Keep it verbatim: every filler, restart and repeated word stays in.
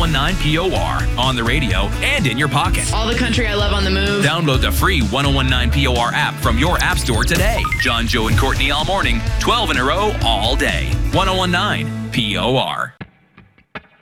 nineteen P O R on the radio and in your pocket. All the country I love on the move. Download the free ten nineteen P O R app from your app store today. John, Joe, and Courtney all morning, twelve in a row all day. ten nineteen P O R.